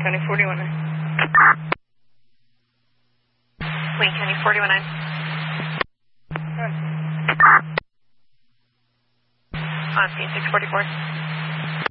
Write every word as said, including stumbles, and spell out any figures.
County forty-one nine. Wayne County forty-one nine. On scene six forty-four.